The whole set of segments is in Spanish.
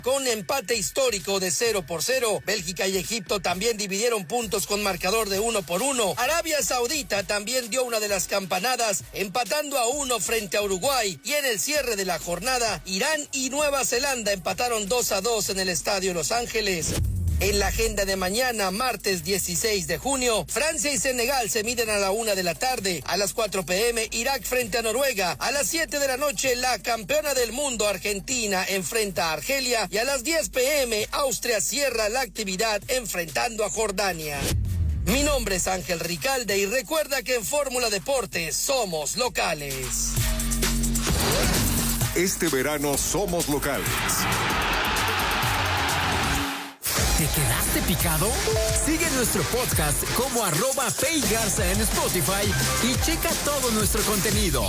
Con empate histórico de 0-0, Bélgica y Egipto también dividieron puntos con marcador de 1-1. Arabia Saudita también dio una de las campanadas, empatando a 1 frente a Uruguay. Y en el cierre de la jornada, Irán y Nueva Zelanda empataron 2-2 en el Estadio Los Ángeles. En la agenda de mañana, martes 16 de junio, Francia y Senegal se miden a la 1 de la tarde. A las 4 p.m, Irak frente a Noruega. A las 7 de la noche, la campeona del mundo, Argentina, enfrenta a Argelia. Y a las 10 p.m, Austria cierra la actividad enfrentando a Jordania. Mi nombre es Ángel Ricalde y recuerda que en Fórmula Deportes somos locales. Este verano somos locales. ¿Te quedaste picado? Sigue nuestro podcast como @PayGarza en Spotify y checa todo nuestro contenido.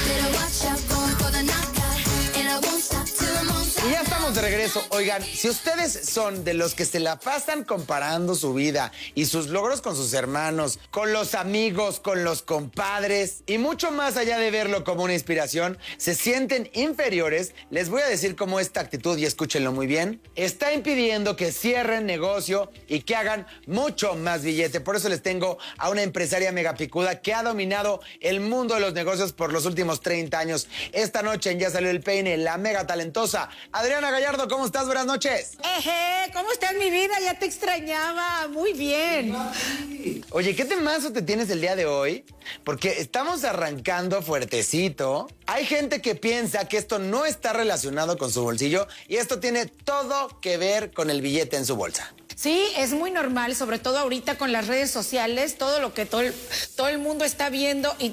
Y ya estamos de regreso. Oigan, si ustedes son de los que se la pasan comparando su vida y sus logros con sus hermanos, con los amigos, con los compadres y mucho más allá de verlo como una inspiración, se sienten inferiores, les voy a decir cómo esta actitud, y escúchenlo muy bien, está impidiendo que cierren negocio y que hagan mucho más billete. Por eso les tengo a una empresaria megapicuda que ha dominado el mundo de los negocios por los últimos 30 años. Esta noche en Ya Salió el Peine, la mega talentosa Adriana Gallardo. ¿Cómo estás? Buenas noches. ¿Cómo estás, mi vida? Ya te extrañaba. Muy bien. Oye, ¿qué temazo te tienes el día de hoy? Porque estamos arrancando fuertecito. Hay gente que piensa que esto no está relacionado con su bolsillo y esto tiene todo que ver con el billete en su bolsa. Sí, es muy normal, sobre todo ahorita con las redes sociales, todo lo que todo el mundo está viendo y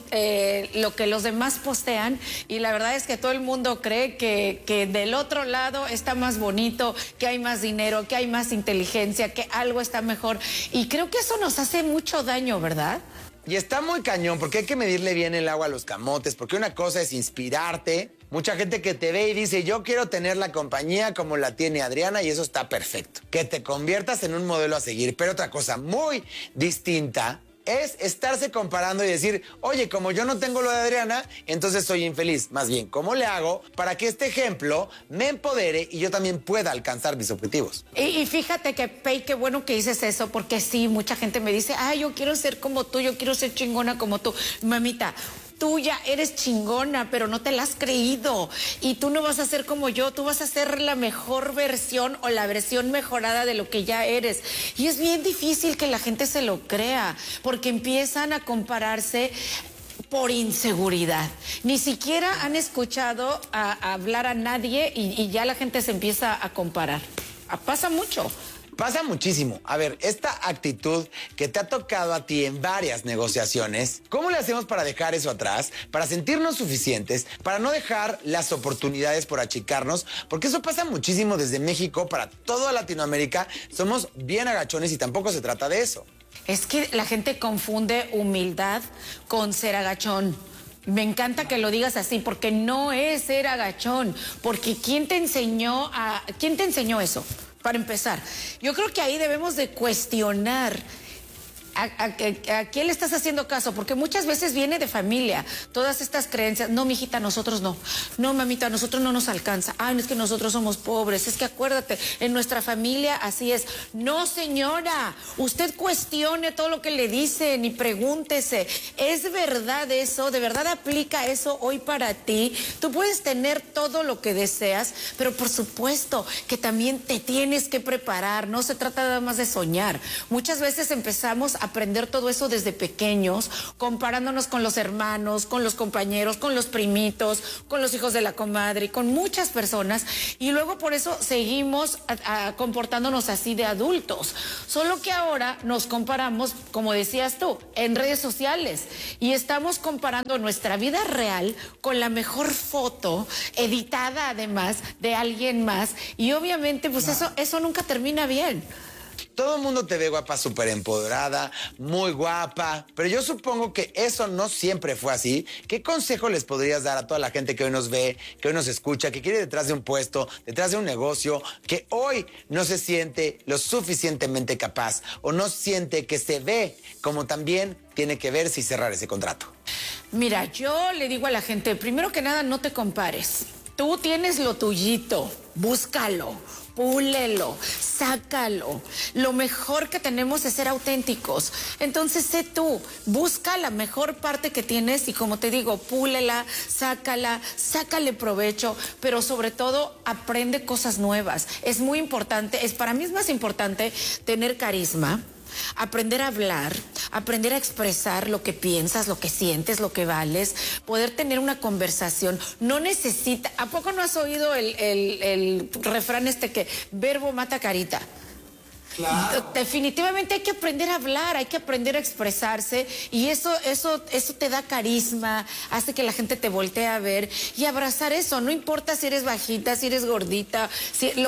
lo que los demás postean. Y la verdad es que todo el mundo cree que del otro lado está más bonito, que hay más dinero, que hay más inteligencia, que algo está mejor. Y creo que eso nos hace mucho daño, ¿verdad? Y está muy cañón porque hay que medirle bien el agua a los camotes, porque una cosa es inspirarte. Mucha gente que te ve y dice, yo quiero tener la compañía como la tiene Adriana, y eso está perfecto. Que te conviertas en un modelo a seguir. Pero otra cosa muy distinta es estarse comparando y decir, oye, como yo no tengo lo de Adriana, entonces soy infeliz. Más bien, ¿cómo le hago para que este ejemplo me empodere y yo también pueda alcanzar mis objetivos? Y fíjate que, Pei, qué bueno que dices eso, porque sí, mucha gente me dice, yo quiero ser como tú, yo quiero ser chingona como tú. Mamita, tú ya eres chingona, pero no te la has creído. Y tú no vas a ser como yo, tú vas a ser la mejor versión o la versión mejorada de lo que ya eres. Y es bien difícil que la gente se lo crea, porque empiezan a compararse por inseguridad. Ni siquiera han escuchado a hablar a nadie y ya la gente se empieza a comparar. Pasa mucho. Pasa muchísimo. A ver, esta actitud que te ha tocado a ti en varias negociaciones, ¿cómo le hacemos para dejar eso atrás? Para sentirnos suficientes, para no dejar las oportunidades por achicarnos, porque eso pasa muchísimo desde México para toda Latinoamérica. Somos bien agachones y tampoco se trata de eso. Es que la gente confunde humildad con ser agachón. Me encanta que lo digas así, porque no es ser agachón, porque ¿quién te enseñó eso? Para empezar, yo creo que ahí debemos de cuestionar a quién le estás haciendo caso, porque muchas veces viene de familia, todas estas creencias. No, mijita, nosotros no. No, mamita, a nosotros no nos alcanza. No es que nosotros somos pobres. Es que acuérdate, en nuestra familia así es. No, señora, usted cuestione todo lo que le dicen y pregúntese, ¿es verdad eso? ¿De verdad aplica eso hoy para ti? Tú puedes tener todo lo que deseas, pero por supuesto que también te tienes que preparar. No se trata nada más de soñar. Muchas veces empezamos a aprender todo eso desde pequeños, comparándonos con los hermanos, con los compañeros, con los primitos, con los hijos de la comadre, con muchas personas, y luego por eso seguimos comportándonos así de adultos. Solo que ahora nos comparamos, como decías tú, en redes sociales, y estamos comparando nuestra vida real con la mejor foto, editada además, de alguien más, y obviamente pues eso nunca termina bien. Todo el mundo te ve guapa, súper empoderada, muy guapa, pero yo supongo que eso no siempre fue así. ¿Qué consejo les podrías dar a toda la gente que hoy nos ve, que hoy nos escucha, que quiere detrás de un puesto, detrás de un negocio, que hoy no se siente lo suficientemente capaz o no siente que se ve como también tiene que verse y cerrar ese contrato? Mira, yo le digo a la gente, primero que nada, no te compares. Tú tienes lo tuyito, búscalo, púlelo, sácalo. Lo mejor que tenemos es ser auténticos. Entonces, sé tú, busca la mejor parte que tienes y, como te digo, púlela, sácale provecho, pero sobre todo aprende cosas nuevas. Es muy importante, para mí es más importante tener carisma, aprender a hablar, aprender a expresar lo que piensas, lo que sientes, lo que vales, poder tener una conversación. No necesita, ¿a poco no has oído el refrán que verbo mata carita? Claro. Definitivamente hay que aprender a hablar, hay que aprender a expresarse y eso te da carisma, hace que la gente te voltee a ver y abrazar eso. No importa si eres bajita, si eres gordita, si lo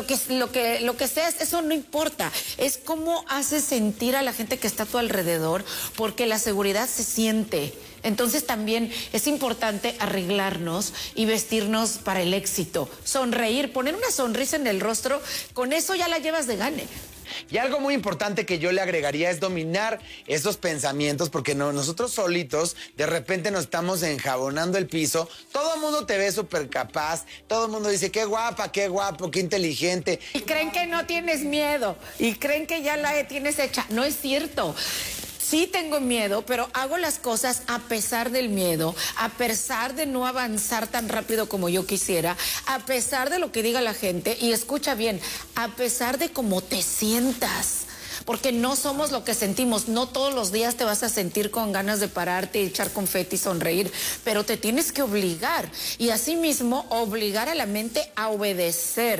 que seas, eso no importa. Es cómo haces sentir a la gente que está a tu alrededor, porque la seguridad se siente. Entonces también es importante arreglarnos y vestirnos para el éxito. Sonreír, poner una sonrisa en el rostro, con eso ya la llevas de gane. Y algo muy importante que yo le agregaría es dominar esos pensamientos, porque nosotros solitos de repente nos estamos enjabonando el piso. Todo el mundo te ve súper capaz, todo el mundo dice qué guapa, qué guapo, qué inteligente. Y creen que no tienes miedo y creen que ya la tienes hecha. No es cierto. Sí tengo miedo, pero hago las cosas a pesar del miedo, a pesar de no avanzar tan rápido como yo quisiera, a pesar de lo que diga la gente, y escucha bien, a pesar de cómo te sientas. Porque no somos lo que sentimos. No todos los días te vas a sentir con ganas de pararte y echar confeti y sonreír, pero te tienes que obligar. Y asimismo, obligar a la mente a obedecer,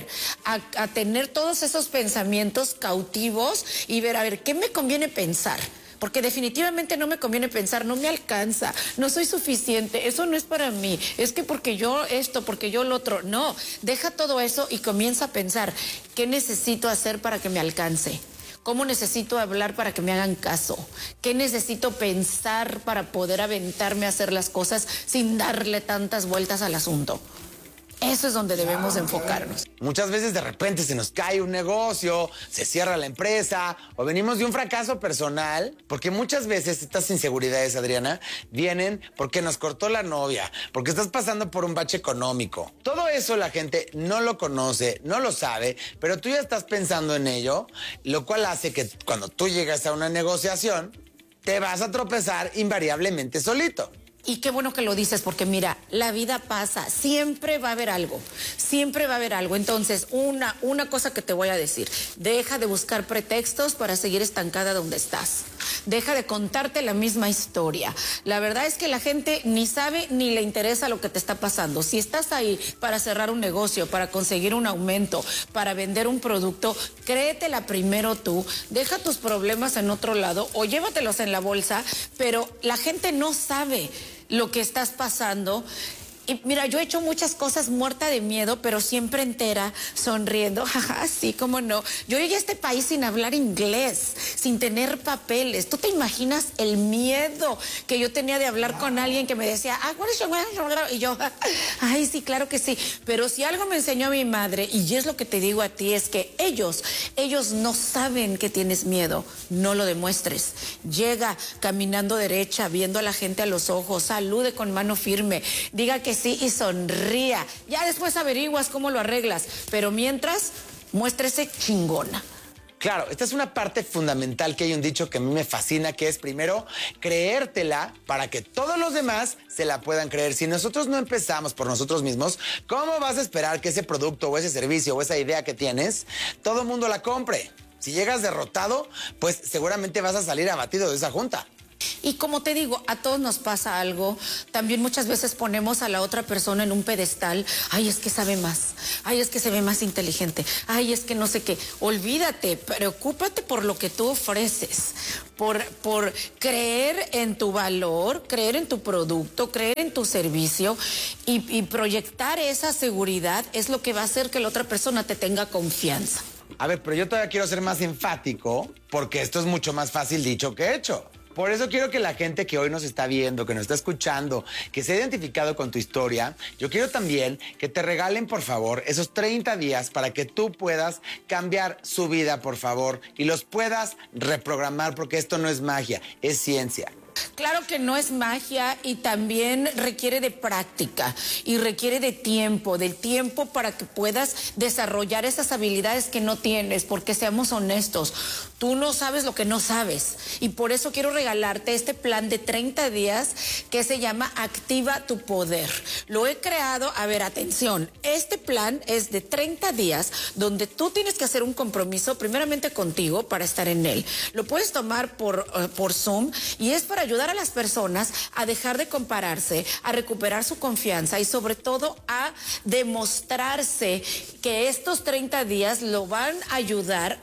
a tener todos esos pensamientos cautivos y ver, a ver, ¿qué me conviene pensar? Porque definitivamente no me conviene pensar, no me alcanza, no soy suficiente, eso no es para mí, es que porque yo esto, porque yo lo otro. No, deja todo eso y comienza a pensar, ¿qué necesito hacer para que me alcance? ¿Cómo necesito hablar para que me hagan caso? ¿Qué necesito pensar para poder aventarme a hacer las cosas sin darle tantas vueltas al asunto? Eso es donde debemos enfocarnos. Muchas veces de repente se nos cae un negocio, se cierra la empresa o venimos de un fracaso personal, porque muchas veces estas inseguridades, Adriana, vienen porque nos cortó la novia, porque estás pasando por un bache económico. Todo eso la gente no lo conoce, no lo sabe, pero tú ya estás pensando en ello, lo cual hace que cuando tú llegas a una negociación, te vas a tropezar invariablemente solito. Y qué bueno que lo dices, porque mira, la vida pasa, siempre va a haber algo, siempre va a haber algo. Entonces, una cosa que te voy a decir, deja de buscar pretextos para seguir estancada donde estás. Deja de contarte la misma historia. La verdad es que la gente ni sabe ni le interesa lo que te está pasando. Si estás ahí para cerrar un negocio, para conseguir un aumento, para vender un producto, créetela primero tú, deja tus problemas en otro lado o llévatelos en la bolsa, pero la gente no sabe lo que estás pasando. Y mira, yo he hecho muchas cosas muerta de miedo, pero siempre entera, sonriendo. Sí, cómo no. Yo llegué a este país sin hablar inglés, sin tener papeles. ¿Tú te imaginas el miedo que yo tenía de hablar con alguien que me decía, what is your name? Y yo, ay, sí, claro que sí. Pero si algo me enseñó mi madre, y es lo que te digo a ti, es que ellos no saben que tienes miedo. No lo demuestres. Llega caminando derecha, viendo a la gente a los ojos, salude con mano firme, diga que sí y sonría. Ya después averiguas cómo lo arreglas, pero mientras, muéstrese chingona. Claro, esta es una parte fundamental, que hay un dicho que a mí me fascina, que es primero creértela para que todos los demás se la puedan creer. Si nosotros no empezamos por nosotros mismos, ¿cómo vas a esperar que ese producto o ese servicio o esa idea que tienes, todo el mundo la compre? Si llegas derrotado, pues seguramente vas a salir abatido de esa junta. Y como te digo, a todos nos pasa algo. También muchas veces ponemos a la otra persona en un pedestal. Ay, es que sabe más. Ay, es que se ve más inteligente. Ay, es que no sé qué. Olvídate, preocúpate por lo que tú ofreces. Por creer en tu valor, creer en tu producto, creer en tu servicio y proyectar esa seguridad es lo que va a hacer que la otra persona te tenga confianza. A ver, pero yo todavía quiero ser más enfático, porque esto es mucho más fácil dicho que hecho. Por eso quiero que la gente que hoy nos está viendo, que nos está escuchando, que se ha identificado con tu historia, yo quiero también que te regalen, por favor, esos 30 días para que tú puedas cambiar su vida, por favor, y los puedas reprogramar, porque esto no es magia, es ciencia. Claro que no es magia y también requiere de práctica y requiere de tiempo, del tiempo para que puedas desarrollar esas habilidades que no tienes, porque seamos honestos, tú no sabes lo que no sabes y por eso quiero regalarte este plan de 30 días que se llama Activa tu Poder. Lo he creado, a ver, atención, este plan es de 30 días donde tú tienes que hacer un compromiso primeramente contigo para estar en él. Lo puedes tomar por Zoom y es para ayudar a las personas a dejar de compararse, a recuperar su confianza y sobre todo a demostrarse que estos 30 días lo van a ayudar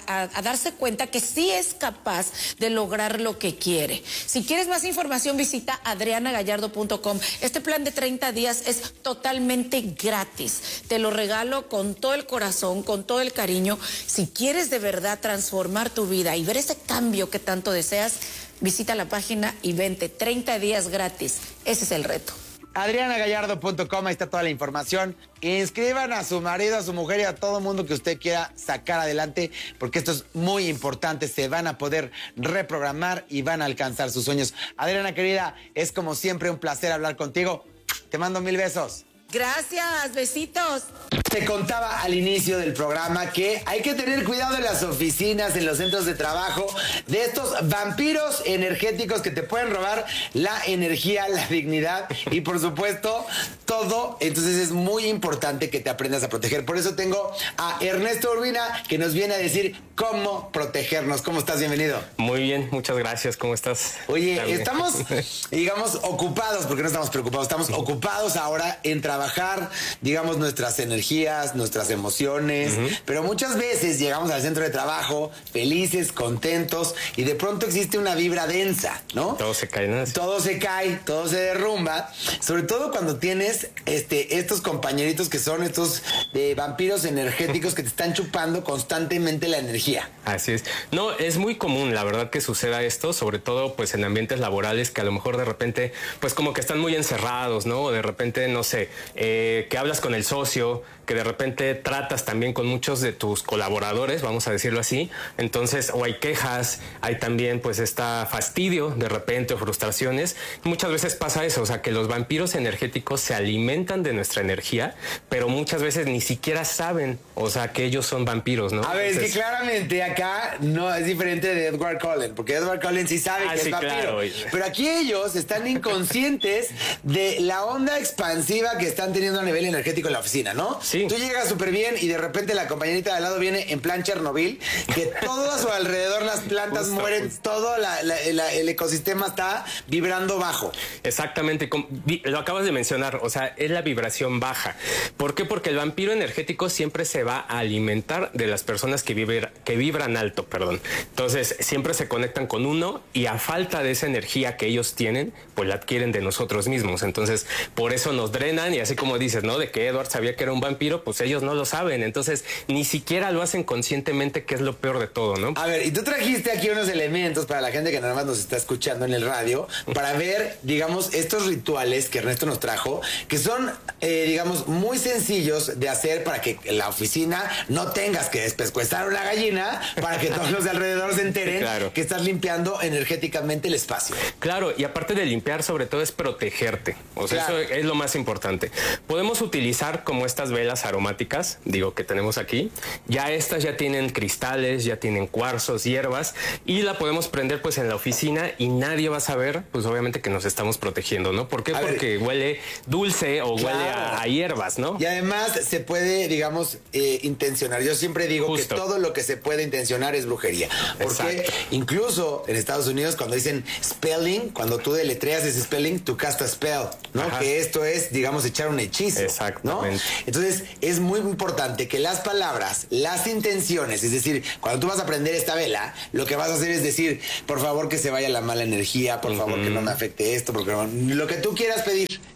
a darse cuenta que sí es capaz de lograr lo que quiere. Si quieres más información, visita adrianagallardo.com. Este plan de 30 días es totalmente gratis. Te lo regalo con todo el corazón, con todo el cariño. Si quieres de verdad transformar tu vida y ver ese cambio que tanto deseas, visita la página y vente 30 días gratis. Ese es el reto. adrianagallardo.com, ahí está toda la información. Inscriban a su marido, a su mujer y a todo mundo que usted quiera sacar adelante, porque esto es muy importante. Se van a poder reprogramar y van a alcanzar sus sueños. Adriana, querida, es como siempre un placer hablar contigo. Te mando 1000 besos. Gracias, besitos. Te contaba al inicio del programa que hay que tener cuidado en las oficinas, en los centros de trabajo, de estos vampiros energéticos que te pueden robar la energía, la dignidad y por supuesto todo. Entonces es muy importante que te aprendas a proteger. Por eso tengo a Ernesto Urbina que nos viene a decir cómo protegernos. ¿Cómo estás? Bienvenido. Muy bien, muchas gracias. ¿Cómo estás? Oye, También. estamos, digamos, ocupados, porque no estamos preocupados, estamos ocupados ahora en trabajar, digamos, nuestras energías, nuestras emociones, pero muchas veces llegamos al centro de trabajo felices, contentos, y de pronto existe una vibra densa, ¿no? Todo se cae, ¿no? Todo se cae, todo se derrumba, sobre todo cuando tienes estos compañeritos que son estos vampiros energéticos que te están chupando constantemente la energía. Así es. No, es muy común, la verdad, que suceda esto, sobre todo pues en ambientes laborales que a lo mejor de repente pues como que están muy encerrados, ¿no? O de repente, no sé, que hablas con el socio, que de repente tratas también con muchos de tus colaboradores, vamos a decirlo así. Entonces, o hay quejas, hay también pues fastidio de repente o frustraciones. Muchas veces pasa eso, o sea, que los vampiros energéticos se alimentan de nuestra energía, pero muchas veces ni siquiera saben, o sea, que ellos son vampiros, ¿no? A ver, Entonces, es que claramente acá no es diferente de Edward Cullen, porque Edward Cullen sí sabe que es vampiro. Claro. Pero aquí ellos están inconscientes de la onda expansiva que están teniendo a nivel energético en la oficina, ¿no? Sí. Tú llegas súper bien y de repente la compañerita de al lado viene en plan Chernobyl, que todo a su alrededor las plantas mueren, todo el ecosistema está vibrando bajo. Exactamente, lo acabas de mencionar, o sea, es la vibración baja. ¿Por qué? Porque el vampiro energético siempre se va a alimentar de las personas que vibran alto, perdón. Entonces, siempre se conectan con uno y a falta de esa energía que ellos tienen, pues la adquieren de nosotros mismos. Entonces, por eso nos drenan y así como dices, ¿no? De que Edward sabía que era un vampiro, pues ellos no lo saben. Entonces, ni siquiera lo hacen conscientemente, que es lo peor de todo, ¿no? A ver, y tú trajiste aquí unos elementos para la gente que nada más nos está escuchando en el radio, para ver, digamos, estos rituales que Ernesto nos trajo, que son, digamos, muy sencillos de hacer para que en la oficina no tengas que despescuezar una gallina, para que todos los de alrededor se enteren Claro. que estás limpiando energéticamente el espacio. Claro, y aparte de limpiar, sobre todo es protegerte. O sea, Claro. eso es lo más importante. Podemos utilizar como estas velas aromáticas, digo, que tenemos aquí. Ya estas ya tienen cristales, ya tienen cuarzos, hierbas, y la podemos prender pues en la oficina y nadie va a saber, pues obviamente, que nos estamos protegiendo, ¿no? ¿Por qué? Porque huele dulce o Claro. huele a hierbas, ¿no? Y además se puede, digamos, intencionar. Yo siempre digo Justo. que todo lo que se puede intencionar es brujería. Porque Exacto. incluso en Estados Unidos, cuando dicen spelling, cuando tú deletreas ese spelling, tú castas spell, ¿no? Ajá. Que esto es, digamos, echar un hechizo. Exactamente. ¿No? Entonces, es muy importante que las palabras, las intenciones, es decir, cuando tú vas a prender esta vela, lo que vas a hacer es decir, por favor que se vaya la mala energía, por favor que no me afecte esto, porque lo que tú quieras pedir.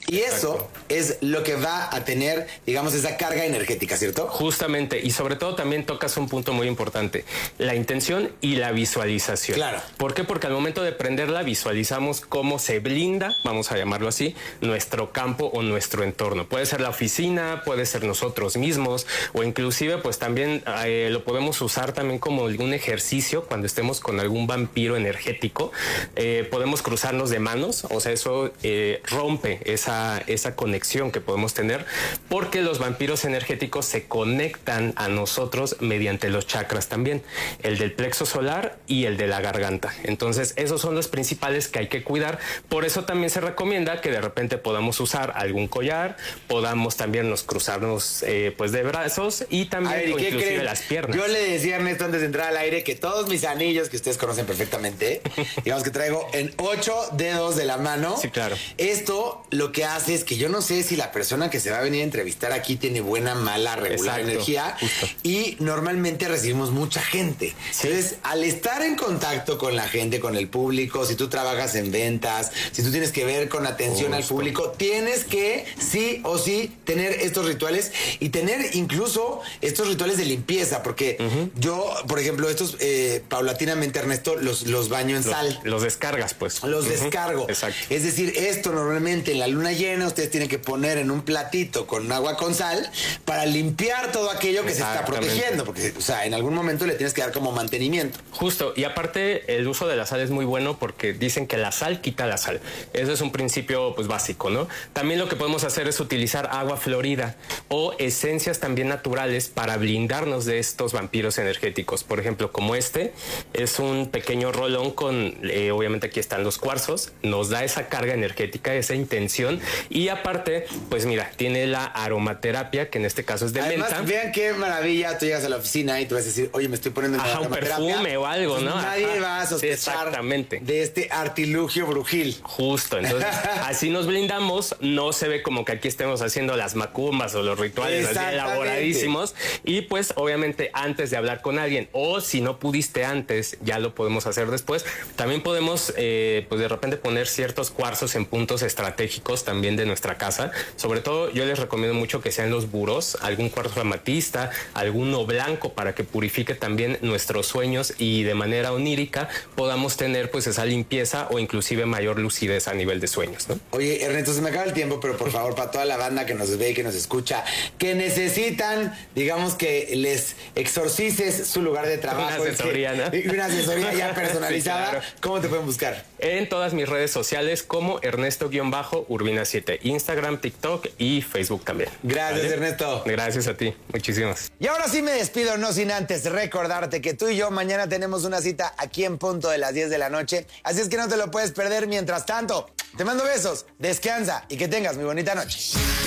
Y eso es lo que va a tener, digamos, esa carga energética, ¿cierto? Justamente, y sobre todo también tocas un punto muy importante, la intención y la visualización. Claro. ¿Por qué? Porque al momento de prenderla visualizamos cómo se blinda, vamos a llamarlo así, nuestro campo o nuestro entorno. Puede ser la oficina, puede ser nosotros mismos, o inclusive pues también lo podemos usar también como algún ejercicio cuando estemos con algún vampiro energético. Podemos cruzarnos de manos, o sea, eso rompe esa conexión que podemos tener, porque los vampiros energéticos se conectan a nosotros mediante los chakras también, el del plexo solar y el de la garganta. Entonces esos son los principales que hay que cuidar. Por eso también se recomienda que de repente podamos usar algún collar, podamos también cruzarnos pues de brazos y también inclusive las piernas. Yo le decía a Ernesto antes de entrar al aire que todos mis anillos, que ustedes conocen perfectamente, digamos que traigo en 8 dedos de la mano. Sí, claro. Esto lo que hace es que yo no sé si la persona que se va a venir a entrevistar aquí tiene buena, mala, regular energía. Justo. Y normalmente recibimos mucha gente. Sí. Entonces, al estar en contacto con la gente, con el público, si tú trabajas en ventas, si tú tienes que ver con atención al público, tienes que sí o sí tener estos rituales y tener incluso estos rituales de limpieza, porque yo, por ejemplo, estos paulatinamente, Ernesto, los baño en sal. Los descargas, pues. Los descargo. Exacto. Es decir, esto normalmente en la luna llena ustedes tienen que poner en un platito con agua con sal para limpiar todo aquello que se está protegiendo, porque, o sea, en algún momento le tienes que dar como mantenimiento. Justo, y aparte el uso de la sal es muy bueno porque dicen que la sal quita la sal. Eso es un principio pues básico, ¿no? También lo que podemos hacer es utilizar agua florida o esencias también naturales para blindarnos de estos vampiros energéticos. Por ejemplo, como este es un pequeño rolón con, obviamente aquí están los cuarzos, nos da esa carga energética, esa intención, y aparte, pues mira, tiene la aromaterapia, que en este caso es de además, menta. Vean qué maravilla, tú llegas a la oficina y tú vas a decir, oye, me estoy poniendo una aromaterapia. Un perfume o algo, ¿no? Nadie va a sospechar de este artilugio brujil. Justo, entonces así nos blindamos, no se ve como que aquí estemos haciendo las macumbas o los rituales así elaboradísimos, y pues obviamente antes de hablar con alguien, o si no pudiste antes, ya lo podemos hacer después. También podemos pues de repente poner ciertos cuarzos en puntos estratégicos también de nuestra casa. Sobre todo yo les recomiendo mucho que sean los burós, algún cuarzo amatista, alguno blanco, para que purifique también nuestros sueños y de manera onírica podamos tener pues esa limpieza o inclusive mayor lucidez a nivel de sueños, ¿no? Oye, Ernesto, se me acaba el tiempo, pero por favor, para toda la banda que nos ve y que nos escucha, que necesitan, digamos, que les exorcices su lugar de trabajo. Una asesoría, ¿no? Una asesoría ya personalizada. Sí, claro. ¿Cómo te pueden buscar? En todas mis redes sociales como Ernesto-Urbina7, Instagram, TikTok y Facebook también. Gracias, ¿vale? Ernesto. Gracias a ti, muchísimas. Y ahora sí me despido, no sin antes recordarte que tú y yo mañana tenemos una cita aquí en punto de las 10 de la noche, así es que no te lo puedes perder. Mientras tanto, te mando besos, descansa y que tengas muy bonita noche.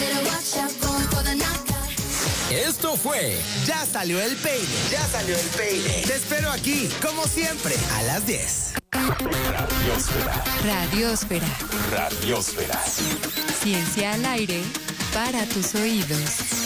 Esto fue Ya Salió el Peine. Ya Salió el Peine. Te espero aquí, como siempre, a las 10. Radiósfera. Radiósfera. Ciencia al aire para tus oídos.